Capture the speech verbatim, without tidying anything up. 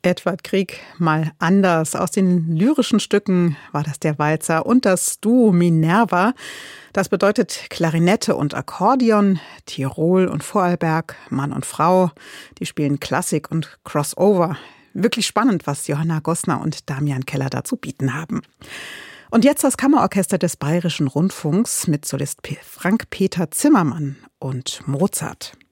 Edvard Grieg mal anders. Aus den lyrischen Stücken war das der Walzer und das Duo Minerva. Das bedeutet Klarinette und Akkordeon, Tirol und Vorarlberg, Mann und Frau. Die spielen Klassik und Crossover. Wirklich spannend, was Johanna Gossner und Damian Keller da zu bieten haben. Und jetzt das Kammerorchester des Bayerischen Rundfunks mit Solist Frank-Peter Zimmermann und Mozart.